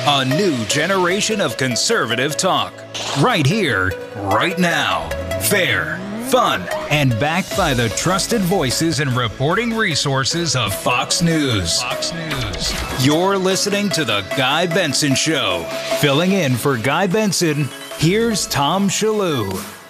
A new generation of conservative talk. Right here, right now. Fair, fun, and backed by the trusted voices and reporting resources of Fox News. You're listening to The Guy Benson Show. Filling in for Guy Benson, here's Tom Shillue.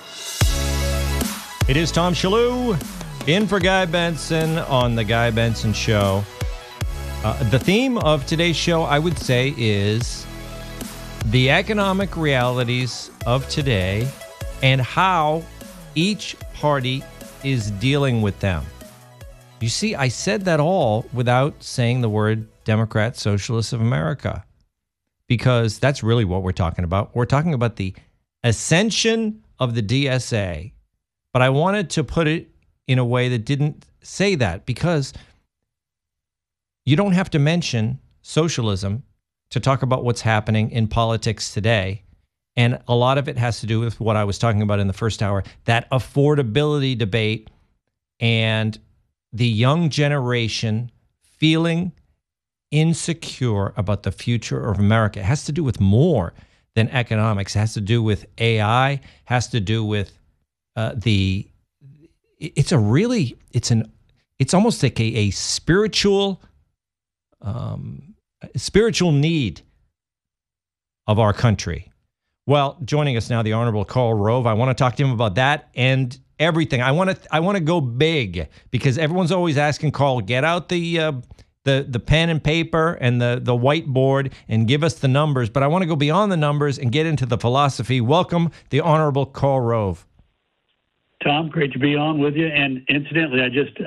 It is Tom Shillue in for Guy Benson on The Guy Benson Show. The theme of today's show, I would say, is the economic realities of today and how each party is dealing with them. You see, I said that all without saying the word Democrat Socialists of America, because that's really what we're talking about. We're talking about the ascension of the DSA, but I wanted to put it in a way that didn't say that, because you don't have to mention socialism to talk about what's happening in politics today. And a lot of it has to do with what I was talking about in the first hour, that affordability debate and the young generation feeling insecure about the future of America. It has to do with more than economics. It has to do with AI, has to do with it's almost like a spiritual need of our country. Well, joining us now, the Honorable Karl Rove. I want to talk to him about that and everything. I want to go big, because everyone's always asking Karl, get out the pen and paper and the whiteboard and give us the numbers. But I want to go beyond the numbers and get into the philosophy. Welcome, the Honorable Karl Rove. Tom, great to be on with you. And incidentally, I just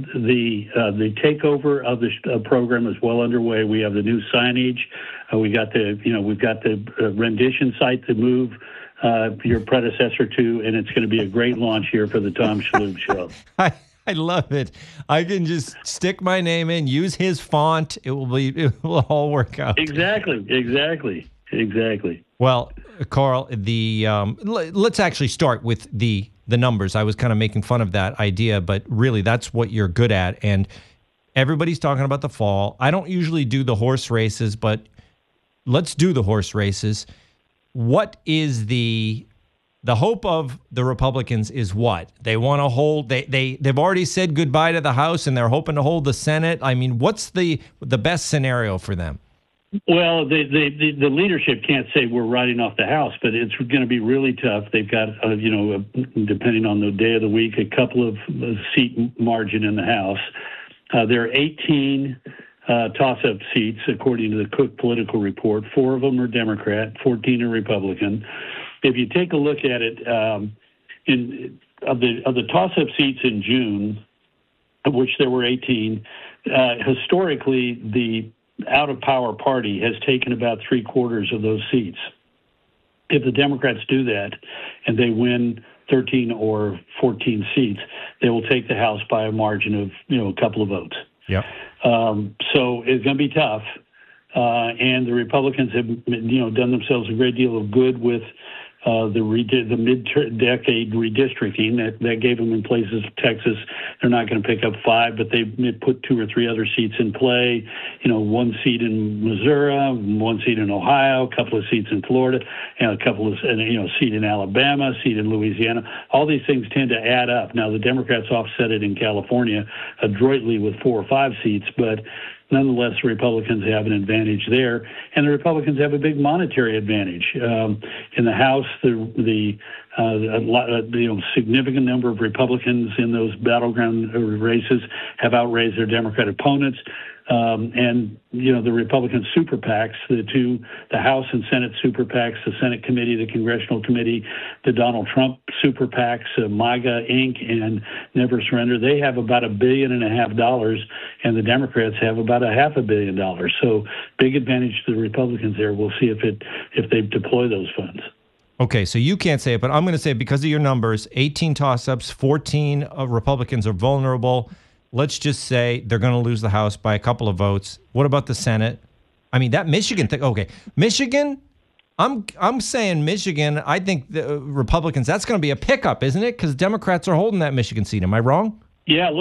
the takeover of the program is well underway. We have the new signage. We've got the rendition site to move your predecessor to, and it's going to be a great launch here for the Tom Shillue Show. I love it. I can just stick my name in, use his font. It will all work out. Exactly. Well, Karl, let's actually start with the numbers. I was kind of making fun of that idea, but really that's what you're good at. And everybody's talking about the fall. I don't usually do the horse races, but let's do the horse races. What is the hope of the Republicans is what? They want to hold, they've already said goodbye to the House and they're hoping to hold the Senate. I mean, what's the best scenario for them? Well, the leadership can't say we're writing off the House, but it's going to be really tough. They've got, depending on the day of the week, a couple of seat margin in the House. There are 18 toss-up seats, according to the Cook Political Report. 4 of them are Democrat, 14 are Republican. If you take a look at it, of the toss-up seats in June, of which there were 18, historically the out-of-power party has taken about 3/4 of those seats. If the Democrats do that and they win 13 or 14 seats, they will take the House by a margin of a couple of votes. Yeah. So it's going to be tough, and the Republicans have done themselves a great deal of good with the mid-decade redistricting that gave them in places of Texas. They're not going to pick up 5, but they put 2 or 3 other seats in play. 1 seat in Missouri, 1 seat in Ohio, a couple of seats in Florida, and a couple of seat in Alabama, seat in Louisiana. All these things tend to add up. Now the Democrats offset it in California adroitly with 4 or 5 seats, but nonetheless, the Republicans have an advantage there, and the Republicans have a big monetary advantage. In the House, the significant number of Republicans in those battleground races have outraised their Democrat opponents. And the Republican super PACs, the House and Senate super PACs, the Senate committee, the Congressional committee, the Donald Trump super PACs, MAGA Inc. and Never Surrender, they have about $1.5 billion, and the Democrats have about $500 million. So big advantage to the Republicans there. We'll see if they deploy those funds. Okay, so you can't say it, but I'm going to say it because of your numbers. 18 toss-ups, 14 Republicans are vulnerable. Let's just say they're going to lose the House by a couple of votes. What about the Senate? I mean, that Michigan thing. Okay, Michigan, I'm saying Michigan, I think the Republicans, that's going to be a pickup, isn't it? Because Democrats are holding that Michigan seat. Am I wrong? Yeah,